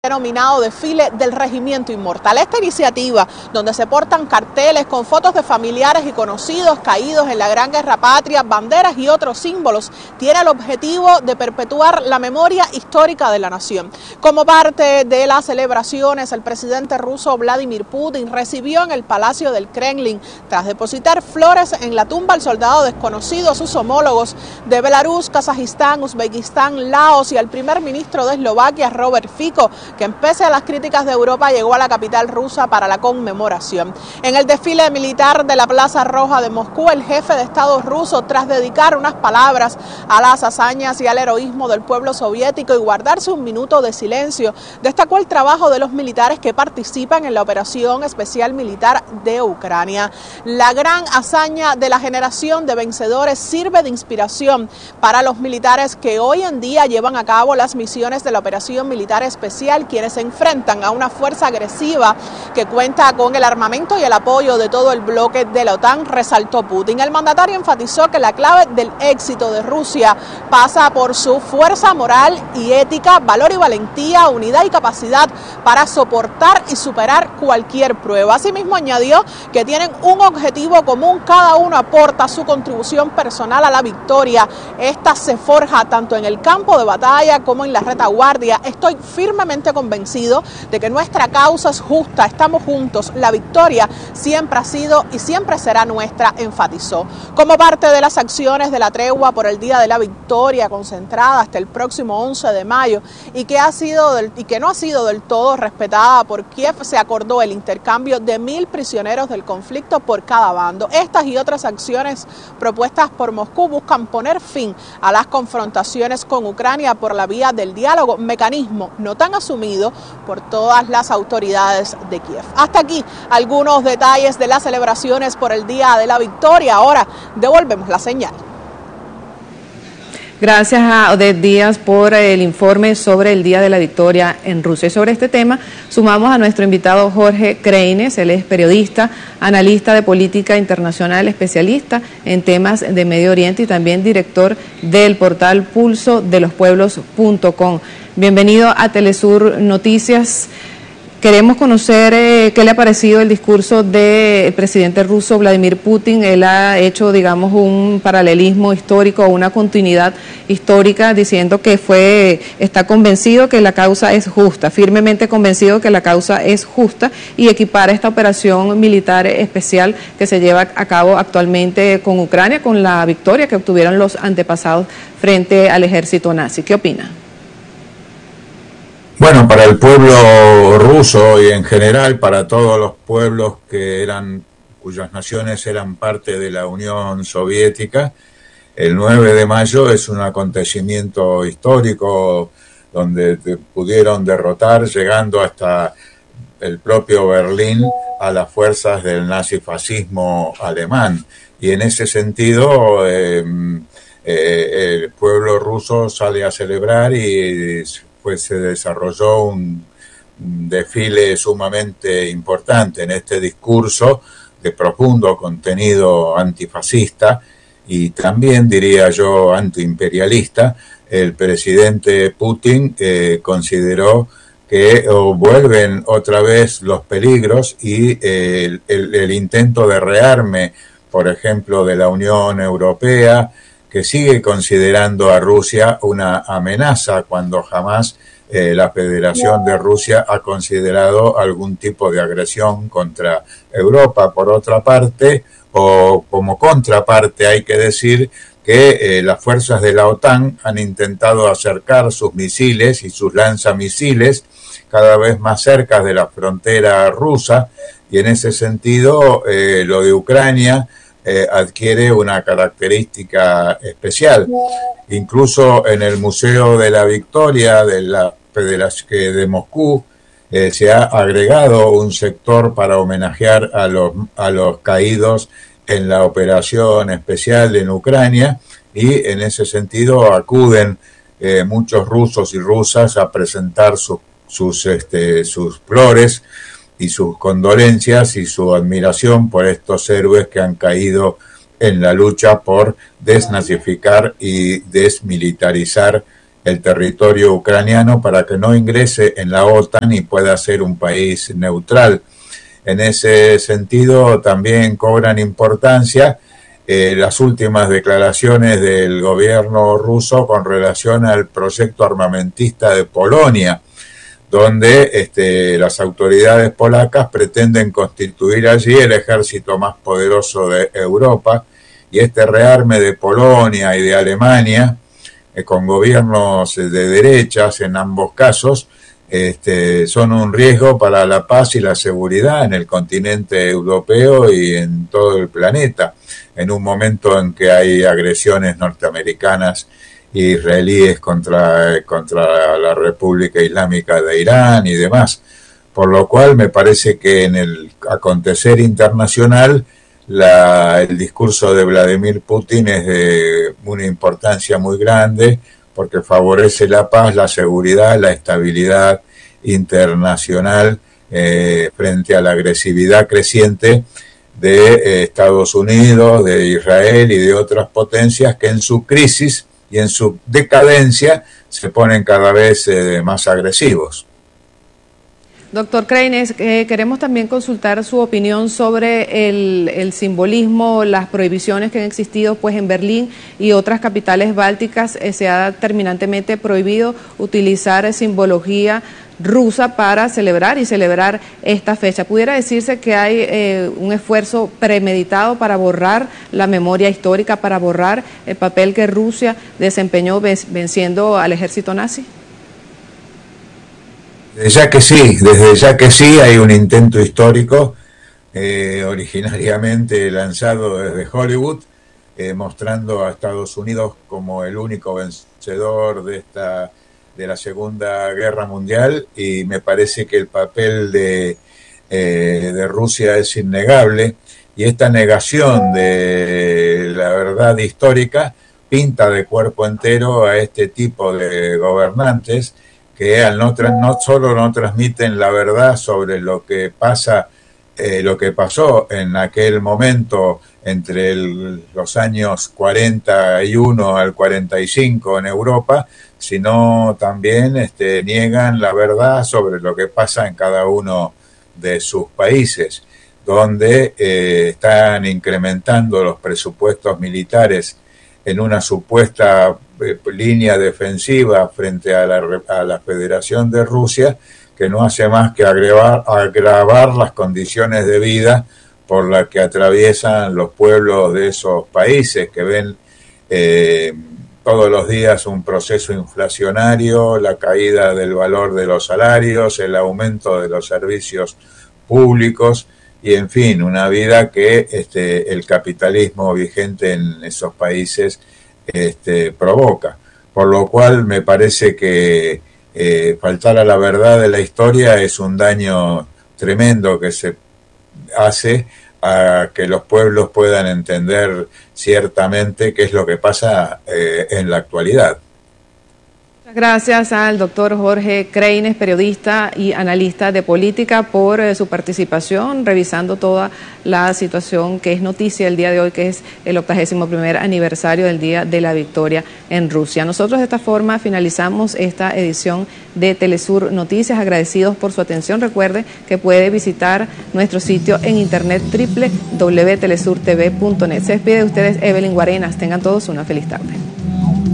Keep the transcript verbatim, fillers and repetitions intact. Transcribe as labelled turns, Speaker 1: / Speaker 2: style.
Speaker 1: denominado Desfile del Regimiento Inmortal. Esta iniciativa, donde se portan carteles con fotos de familiares y conocidos caídos en la Gran Guerra Patria, banderas y otros símbolos, tiene el objetivo de perpetuar la memoria histórica de la nación. Como parte de las celebraciones, el presidente ruso Vladimir Putin recibió en el Palacio del Kremlin, tras depositar flores en la tumba al soldado desconocido, sus homólogos de Belarus, Kazajistán, Uzbekistán, Laos y al primer ministro de Eslovaquia, Robert Fico, que pese a las críticas de Europa llegó a la capital rusa para la conmemoración. En el desfile militar de la Plaza Roja de Moscú, el jefe de Estado ruso, tras dedicar unas palabras a las hazañas y al heroísmo del pueblo soviético y guardarse un minuto de silencio, destacó el trabajo de los militares que participan en la operación especial militar de Ucrania. La gran hazaña de la generación de vencedores sirve de inspiración para los militares que hoy en día llevan a cabo las misiones de la operación militar especial, quienes se enfrentan a una fuerza agresiva que cuenta con el armamento y el apoyo de todo el bloque de la OTAN, resaltó Putin. El mandatario enfatizó que la clave del éxito de Rusia pasa por su fuerza moral y ética, valor y valentía, unidad y capacidad para soportar y superar cualquier prueba. Asimismo, añadió que tienen un objetivo común, cada uno aporta su contribución personal a la victoria. Esta se forja tanto en el campo de batalla como en la retaguardia. Estoy firmemente convencido de que nuestra causa es justa, estamos juntos, la victoria siempre ha sido y siempre será nuestra, enfatizó. Como parte de las acciones de la tregua por el Día de la Victoria, concentrada hasta el próximo once de mayo y que, ha sido del, y que no ha sido del todo respetada por Kiev, se acordó el intercambio de mil prisioneros del conflicto por cada bando. Estas y otras acciones propuestas por Moscú buscan poner fin a las confrontaciones con Ucrania por la vía del diálogo, mecanismo no tan asumido por todas las autoridades de Kiev. Hasta aquí algunos detalles de las celebraciones por el Día de la Victoria. Ahora devolvemos la señal.
Speaker 2: Gracias a Odette Díaz por el informe sobre el Día de la Victoria en Rusia. Y sobre este tema sumamos a nuestro invitado Jorge Kreines. Él es periodista, analista de política internacional, especialista en temas de Medio Oriente y también director del portal pulso de los pueblos punto com. Bienvenido a Telesur Noticias. Queremos conocer eh, qué le ha parecido el discurso del presidente ruso Vladimir Putin. Él ha hecho, digamos, un paralelismo histórico, una continuidad histórica, diciendo que fue, está convencido que la causa es justa, firmemente convencido que la causa es justa, y equipara esta operación militar especial que se lleva a cabo actualmente con Ucrania, con la victoria que obtuvieron los antepasados frente al ejército nazi. ¿Qué opina?
Speaker 3: Bueno, para el pueblo ruso y en general para todos los pueblos que eran, cuyas naciones eran parte de la Unión Soviética, el nueve de mayo es un acontecimiento histórico donde pudieron derrotar, llegando hasta el propio Berlín, a las fuerzas del nazifascismo alemán. Y en ese sentido, eh, eh, el pueblo ruso sale a celebrar y pues se desarrolló un, un desfile sumamente importante en este discurso de profundo contenido antifascista y también, diría yo, antiimperialista. El presidente Putin eh, consideró que oh, vuelven otra vez los peligros y eh, el, el, el intento de rearme, por ejemplo, de la Unión Europea, que sigue considerando a Rusia una amenaza cuando jamás eh, la Federación de Rusia ha considerado algún tipo de agresión contra Europa. Por otra parte, o como contraparte, hay que decir que eh, las fuerzas de la OTAN han intentado acercar sus misiles y sus lanzamisiles cada vez más cerca de la frontera rusa, y en ese sentido eh, lo de Ucrania Eh, adquiere una característica especial. Incluso en el Museo de la Victoria de, la, de, las, de Moscú eh, se ha agregado un sector para homenajear a los, a los caídos en la operación especial en Ucrania, y en ese sentido acuden eh, muchos rusos y rusas a presentar su, sus, este, sus flores y sus condolencias y su admiración por estos héroes que han caído en la lucha por desnazificar y desmilitarizar el territorio ucraniano para que no ingrese en la OTAN y pueda ser un país neutral. En ese sentido también cobran importancia eh, las últimas declaraciones del gobierno ruso con relación al proyecto armamentista de Polonia, donde este, las autoridades polacas pretenden constituir allí el ejército más poderoso de Europa, y este rearme de Polonia y de Alemania, eh, con gobiernos de derechas en ambos casos, este, son un riesgo para la paz y la seguridad en el continente europeo y en todo el planeta, en un momento en que hay agresiones norteamericanas e israelíes contra, contra la República Islámica de Irán y demás. Por lo cual me parece que en el acontecer internacional la, el discurso de Vladimir Putin es de una importancia muy grande, porque favorece la paz, la seguridad, la estabilidad internacional eh, frente a la agresividad creciente de eh, Estados Unidos, de Israel y de otras potencias que en su crisis y en su decadencia se ponen cada vez eh, más agresivos.
Speaker 2: Doctor Kreines, eh, queremos también consultar su opinión sobre el, el simbolismo, las prohibiciones que han existido pues en Berlín y otras capitales bálticas. Eh, se ha terminantemente prohibido utilizar simbología rusa para celebrar y celebrar esta fecha. ¿Pudiera decirse que hay eh, un esfuerzo premeditado para borrar la memoria histórica, para borrar el papel que Rusia desempeñó venciendo al ejército nazi?
Speaker 3: Desde ya que sí, desde ya que sí hay un intento histórico, eh, originariamente lanzado desde Hollywood, eh, mostrando a Estados Unidos como el único vencedor de esta de la Segunda Guerra Mundial, y me parece que el papel de, eh, de Rusia es innegable, y esta negación de la verdad histórica pinta de cuerpo entero a este tipo de gobernantes que al no, no solo no transmiten la verdad sobre lo que pasa, eh, lo que pasó en aquel momento entre el, los años cuarenta y uno al cuarenta y cinco en Europa, sino también este, niegan la verdad sobre lo que pasa en cada uno de sus países, donde eh, están incrementando los presupuestos militares en una supuesta eh, línea defensiva frente a la, a la Federación de Rusia, que no hace más que agravar, agravar las condiciones de vida por las que atraviesan los pueblos de esos países, que ven eh, todos los días un proceso inflacionario, la caída del valor de los salarios, el aumento de los servicios públicos y, en fin, una vida que este, el capitalismo vigente en esos países este, provoca. Por lo cual me parece que eh, faltar a la verdad de la historia es un daño tremendo que se hace a que los pueblos puedan entender ciertamente qué es lo que pasa eh, en la actualidad.
Speaker 2: Gracias al doctor Jorge Kreines, periodista y analista de política, por eh, su participación, revisando toda la situación que es noticia el día de hoy, que es el octagésimo primer aniversario del Día de la Victoria en Rusia. Nosotros de esta forma finalizamos esta edición de Telesur Noticias, agradecidos por su atención. Recuerde que puede visitar nuestro sitio en internet doble u doble u doble u punto telesur t v punto net. Se despide de ustedes Evelyn Guarenas. Tengan todos una feliz tarde.